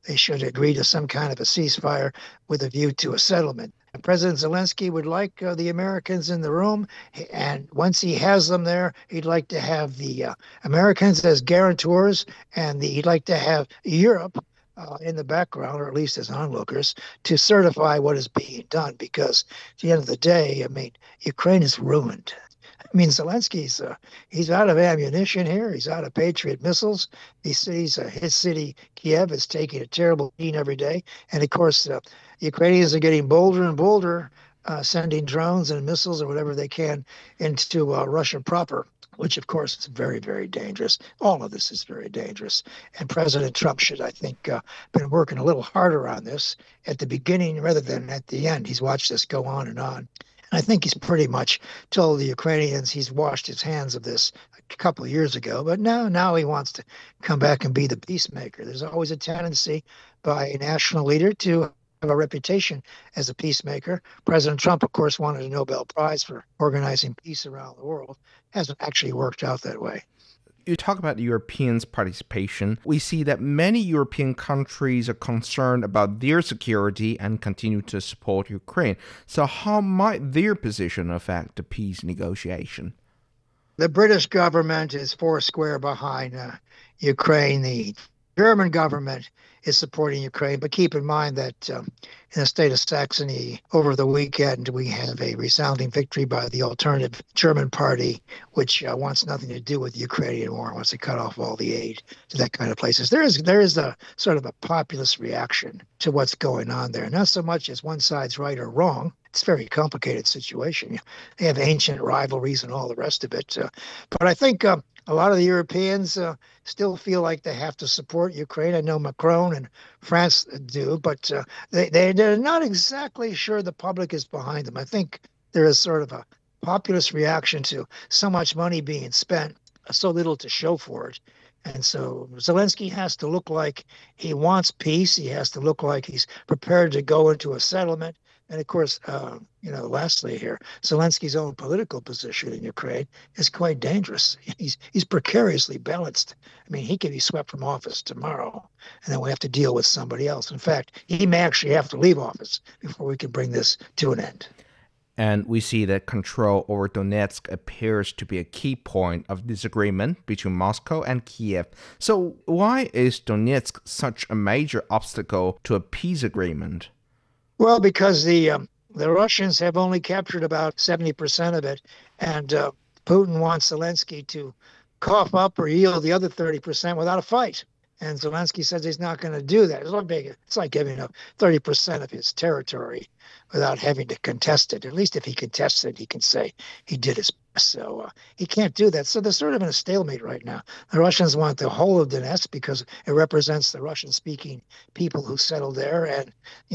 they should agree to some kind of a ceasefire with a view to a settlement. And President Zelensky would like the Americans in the room, and once he has them there, he'd like to have the Americans as guarantors, and he'd like to have Europe in the background, or at least as onlookers, to certify what is being done. Because at the end of the day, I mean, Ukraine is ruined. I mean, Zelensky's he's out of ammunition here. He's out of Patriot missiles. His city, Kiev, is taking a terrible beating every day. And of course, Ukrainians are getting bolder and bolder, sending drones and missiles or whatever they can into Russia proper, which of course is very, very dangerous. All of this is very dangerous. And President Trump should, I think, been working a little harder on this at the beginning rather than at the end. He's watched this go on and on. I think he's pretty much told the Ukrainians he's washed his hands of this a couple of years ago, but now he wants to come back and be the peacemaker. There's always a tendency by a national leader to have a reputation as a peacemaker. President Trump, of course, wanted a Nobel Prize for organizing peace around the world. Hasn't actually worked out that way. You talk about Europeans' participation. We see that many European countries are concerned about their security and continue to support Ukraine. So how might their position affect the peace negotiation? The British government is foursquare behind Ukraine. The German government is supporting Ukraine. But keep in mind that in the state of Saxony, over the weekend, we have a resounding victory by the alternative German party, which wants nothing to do with the Ukrainian war, wants to cut off all the aid to that kind of places. There is a sort of a populist reaction to what's going on there. Not so much as one side's right or wrong. It's a very complicated situation. They have ancient rivalries and all the rest of it. But I think a lot of the Europeans still feel like they have to support Ukraine. I know Macron and France do, but they're not exactly sure the public is behind them. I think there is sort of a populist reaction to so much money being spent, so little to show for it. And so Zelensky has to look like he wants peace. He has to look like he's prepared to go into a settlement. And of course, lastly here, Zelensky's own political position in Ukraine is quite dangerous. He's precariously balanced. I mean, he could be swept from office tomorrow, and then we have to deal with somebody else. In fact, he may actually have to leave office before we can bring this to an end. And we see that control over Donetsk appears to be a key point of disagreement between Moscow and Kiev. So why is Donetsk such a major obstacle to a peace agreement? Well, because the Russians have only captured about 70% of it, and Putin wants Zelensky to cough up or yield the other 30% without a fight. And Zelensky says he's not going to do that. It's like giving up 30% of his territory without having to contest it. At least if he contests it, he can say he did his best. So he can't do that. So they're sort of in a stalemate right now. The Russians want the whole of Donetsk because it represents the Russian-speaking people who settled there, and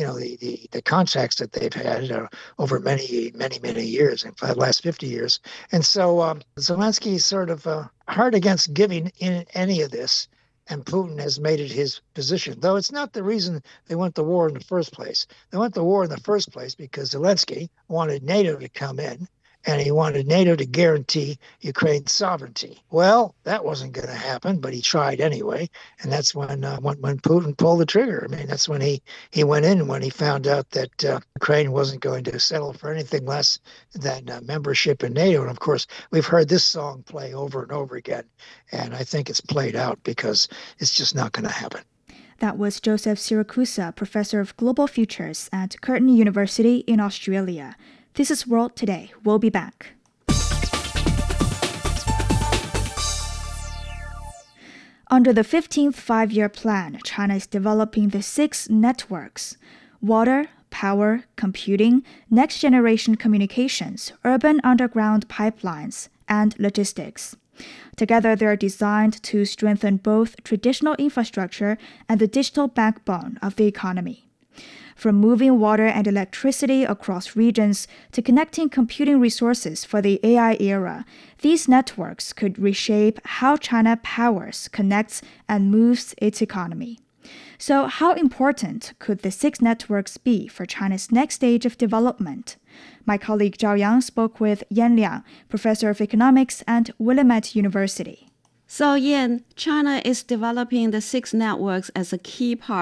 the contacts that they've had over many years, in fact, the last 50 years. And so Zelensky is sort of hard against giving in any of this. And Putin has made it his position, though it's not the reason they went to war in the first place. They went to war in the first place because Zelensky wanted NATO to come in, and he wanted NATO to guarantee Ukraine's sovereignty. Well, that wasn't going to happen, but he tried anyway, and that's when Putin pulled the trigger. I mean, that's when he went in when he found out that Ukraine wasn't going to settle for anything less than membership in NATO. And of course, we've heard this song play over and over again, and I think it's played out because it's just not going to happen. That was Joseph Siracusa, Professor of Global Futures at Curtin University in Australia. This is World Today. We'll be back. Under the 15th Five-Year Plan, China is developing the 6 networks: water, power, computing, next-generation communications, urban underground pipelines, and logistics. Together, they are designed to strengthen both traditional infrastructure and the digital backbone of the economy. From moving water and electricity across regions to connecting computing resources for the AI era, these networks could reshape how China powers, connects, and moves its economy. So how important could the 6 networks be for China's next stage of development? My colleague Zhao Yang spoke with Yan Liang, professor of economics at Willamette University. So Yan, China is developing the 6 networks as a key part